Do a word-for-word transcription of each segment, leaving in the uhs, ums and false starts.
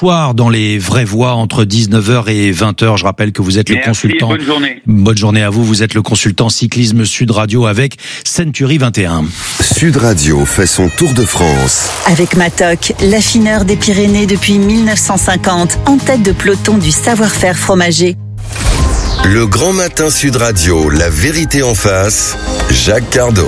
soir dans les vraies voix entre dix-neuf heures et vingt heures. Je rappelle que vous êtes le Merci, consultant. bonne journée. Bonne journée à vous. Vous êtes le consultant cyclisme Sud Radio avec Century vingt et un. Sud Radio fait son tour de France. Avec Matok, l'affineur des Pyrénées depuis mille neuf cent cinquante, en tête de peloton du savoir-faire fromager. Le Grand Matin Sud Radio, la vérité en face, Jacques Cardoz.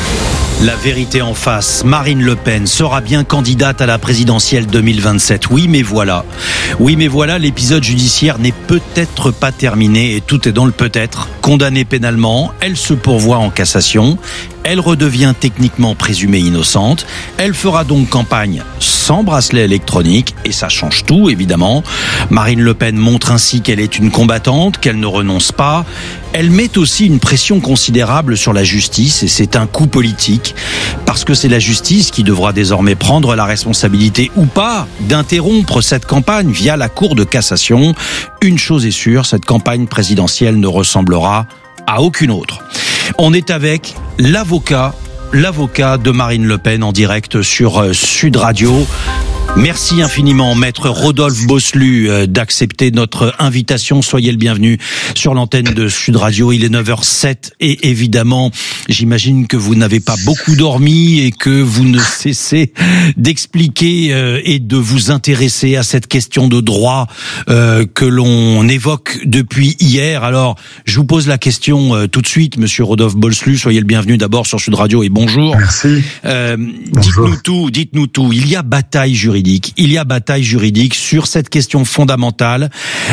La vérité en face, Marine Le Pen sera bien candidate à la présidentielle deux mille vingt-sept. Oui, mais voilà. Oui, mais voilà, l'épisode judiciaire n'est peut-être pas terminé et tout est dans le peut-être. Condamnée pénalement, elle se pourvoit en cassation. Elle redevient techniquement présumée innocente. Elle fera donc campagne sans bracelet électronique et ça change tout, évidemment. Marine Le Pen montre ainsi qu'elle est une combattante, qu'elle ne renonce pas. Elle met aussi une pression considérable sur la justice et c'est un coup politique parce que c'est la justice qui devra désormais prendre la responsabilité ou pas d'interrompre cette campagne via la Cour de cassation. Une chose est sûre, cette campagne présidentielle ne ressemblera à aucune autre. On est avec l'avocat, l'avocat de Marine Le Pen en direct sur Sud Radio. Merci infiniment, maître Rodolphe Bosselu, d'accepter notre invitation. Soyez le bienvenu sur l'antenne de Sud Radio. Il est neuf heures sept et évidemment, j'imagine que vous n'avez pas beaucoup dormi et que vous ne cessez d'expliquer et de vous intéresser à cette question de droit que l'on évoque depuis hier. Alors, je vous pose la question tout de suite, monsieur Rodolphe Bosselu. Soyez le bienvenu d'abord sur Sud Radio et bonjour. Merci. Euh, bonjour. Dites-nous tout, dites-nous tout. Il y a bataille juridique. Il y a bataille juridique sur cette question fondamentale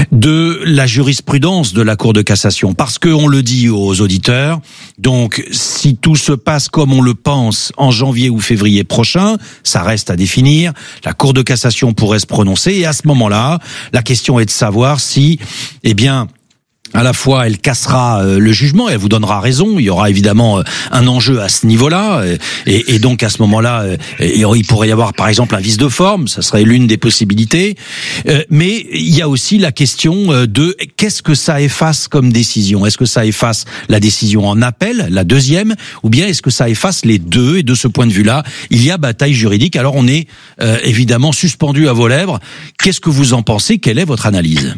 de la jurisprudence de la Cour de cassation. Parce qu'on le dit aux auditeurs, donc si tout se passe comme on le pense en janvier ou février prochain, ça reste à définir, la Cour de cassation pourrait se prononcer et à ce moment-là, la question est de savoir si, eh bien, à la fois, elle cassera le jugement, elle vous donnera raison. Il y aura évidemment un enjeu à ce niveau-là, et, et donc à ce moment-là, il pourrait y avoir par exemple un vice de forme. Ça serait l'une des possibilités. Mais il y a aussi la question de qu'est-ce que ça efface comme décision. Est-ce que ça efface la décision en appel, la deuxième, ou bien est-ce que ça efface les deux? Et de ce point de vue-là, il y a bataille juridique. Alors on est euh, évidemment suspendu à vos lèvres. Qu'est-ce que vous en pensez? Quelle est votre analyse?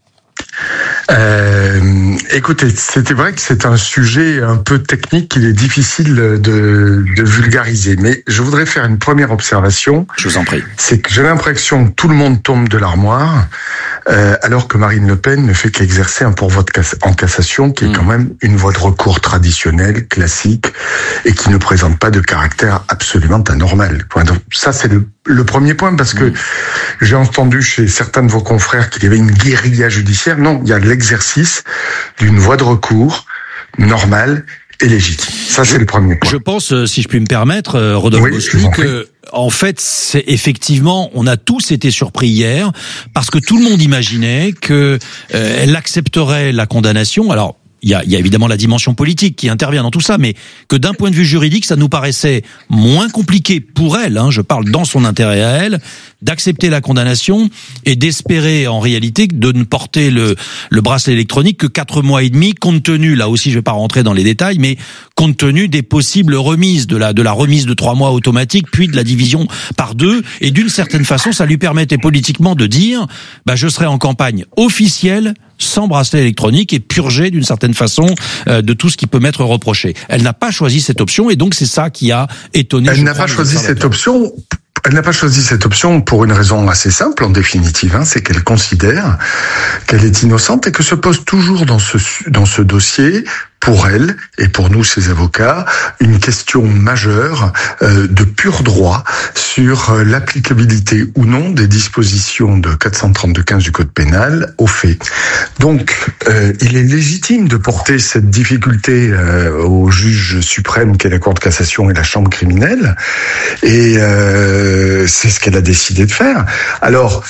Euh, écoutez, c'était vrai que c'est un sujet un peu technique qu'il est difficile de, de vulgariser, mais je voudrais faire une première observation. Je vous en prie. C'est que j'ai l'impression que tout le monde tombe de l'armoire, euh, alors que Marine Le Pen ne fait qu'exercer un pourvoi de cass- en cassation, qui est mmh. quand même une voie de recours traditionnelle, classique, et qui ne présente pas de caractère absolument anormal. Donc, ça, c'est le, le premier point, parce que mmh. j'ai entendu chez certains de vos confrères qu'il y avait une guérilla judiciaire. Non, il y a l'exercice d'une voie de recours normale et légitime. Ça, c'est le premier point. Je pense, si je puis me permettre, Rodolphe oui, Bosselu, que en fait, c'est effectivement, on a tous été surpris hier parce que tout le monde imaginait que euh, elle accepterait la condamnation. Alors, il y a, il y a évidemment la dimension politique qui intervient dans tout ça, mais que d'un point de vue juridique, ça nous paraissait moins compliqué pour elle, hein, je parle dans son intérêt à elle, d'accepter la condamnation et d'espérer en réalité de ne porter le, le bracelet électronique que quatre mois et demi, compte tenu, là aussi je vais pas rentrer dans les détails, mais compte tenu des possibles remises, de la, de la remise de trois mois automatique, puis de la division par deux, et d'une certaine façon, ça lui permettait politiquement de dire, bah, je serai en campagne officielle, sans bracelet électronique et purgée d'une certaine façon euh, de tout ce qui peut m'être reproché. Elle n'a pas choisi cette option et donc c'est ça qui a étonné. Elle n'a pas choisi cette option. Elle n'a pas choisi cette option pour une raison assez simple, en définitive, hein, c'est qu'elle considère qu'elle est innocente et que se pose toujours dans ce dans ce dossier, pour elle et pour nous, ses avocats, une question majeure euh, de pur droit sur euh, l'applicabilité ou non des dispositions de quatre cent trente-deux quinze du Code pénal aux faits. Donc, euh, il est légitime de porter cette difficulté euh, au juge suprême qu'est la Cour de cassation et la Chambre criminelle, et euh, c'est ce qu'elle a décidé de faire. Alors,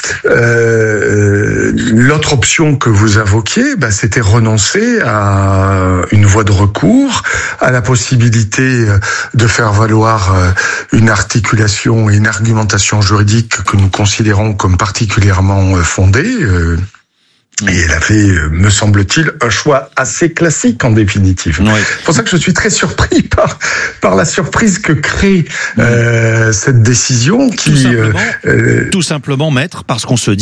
euh, l'autre option que vous invoquiez, bah, c'était renoncer à une voie de recours, à la possibilité de faire valoir une articulation et une argumentation juridique que nous considérons comme particulièrement fondée. Et elle a fait, me semble-t-il, un choix assez classique en définitive. Oui. C'est pour ça que je suis très surpris par par la surprise que crée euh, cette décision qui tout simplement, euh, tout simplement, maître, parce qu'on se dit